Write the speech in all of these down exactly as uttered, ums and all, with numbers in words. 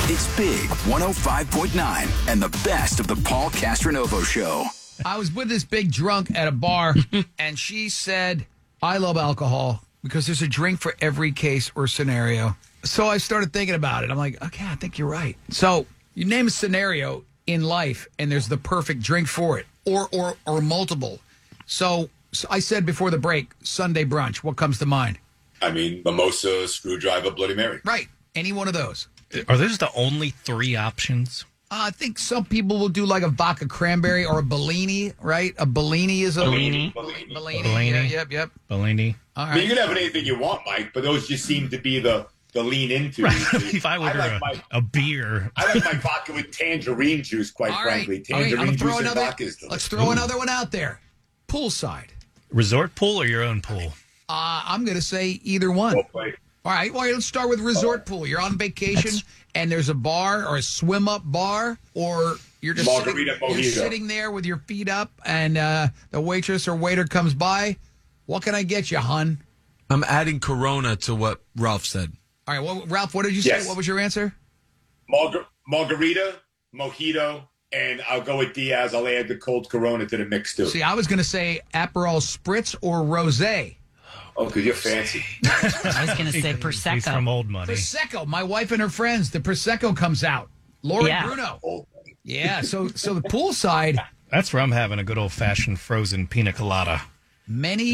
It's Big one oh five point nine and the best of the Paul Castronovo Show. I was with this big drunk at a bar, and she said, I love alcohol because there's a drink for every case or scenario. So I started thinking about it. I'm like, okay, I think you're right. So you name a scenario in life, and there's the perfect drink for it, or or or multiple. So, so I said before the break, Sunday brunch. What comes to mind? I mean, mimosa, screwdriver, Bloody Mary. Right. Any one of those. Are those the only three options? Uh, I think some people will do like a vodka cranberry or a Bellini, right? A Bellini is a... Bellini. Bellini. Bellini. Bellini. Yeah, yep, yep. Bellini. All I right. mean, you can have anything you want, Mike, but those just seem to be the, the lean into. Right. If I order like a, my, a beer. I like my vodka with tangerine juice, quite All right. frankly. All right, I'm Tangerine gonna throw juice and another, vodka is delicious. let's throw another one out there. Poolside. Resort pool or your own pool? Uh, I'm going to say either one. Well played. All right, well, let's start with resort pool. You're on vacation, That's- and there's a bar or a swim-up bar, or you're just Margarita sitting, you're mojito. sitting there with your feet up, and uh, the waitress or waiter comes by. What can I get you, hun? I'm adding Corona to what Ralph said. All right, well, Ralph, what did you Yes. say? What was your answer? Margar- margarita, mojito, and I'll go with Diaz. I'll add the cold Corona to the mix, too. See, I was going to say Aperol Spritz or Rosé. Oh, because you're fancy. I was going to say He's from Prosecco. old money. Prosecco. My wife and her friends, the Prosecco comes out. Lori Yeah. Bruno. Old. Yeah, so so the poolside, That's where I'm having a good old-fashioned frozen pina colada. many...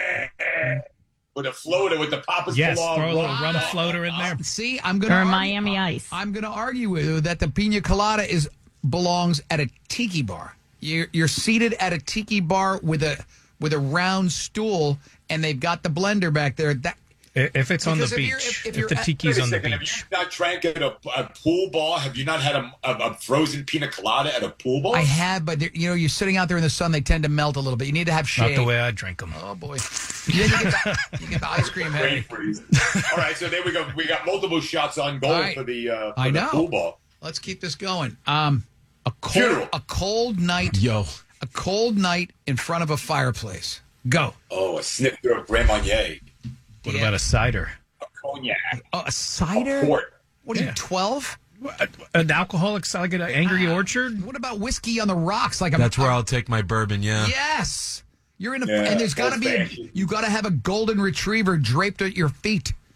With a floater with the Papa's Yes, Pilar throw a little rum. rum floater in there. See, I'm going to Or argue, Miami Ice. I'm going to argue with you that the pina colada is belongs at a tiki bar. You're you're seated at a tiki bar with a with a round stool, and they've got the blender back there. That I- If it's on the Because if beach, you're- if- if if, you're the at- tiki's Wait a on the second, have beach. you not drank at a, a pool bar? Have you not had a, a, a frozen pina colada at a pool bar? I have, but they're- you know, you're sitting out there in the sun; they tend to melt a little bit. You need to have Not shade. the way I drink them. Oh boy! Then you get the, you get the ice cream Brain heavy. freeze. All right, so there we go. We got multiple shots on goal All right. for the, uh, for I the know. pool ball. Let's keep this going. Um, a cold, Funeral. a cold night, Yo. a cold night in front of a fireplace. Go. Oh, a snifter of Grand Marnier. What Yeah. about a cider? A cognac. Oh, a cider. A port. What are Yeah. you, twelve? An alcoholic cider, like an Angry Orchard? What about whiskey on the rocks? Like a, That's where I'll take my bourbon, yeah. Yes. You're in a, Yeah, and there's got to old be, a, fashioned. you got to have a golden retriever draped at your feet.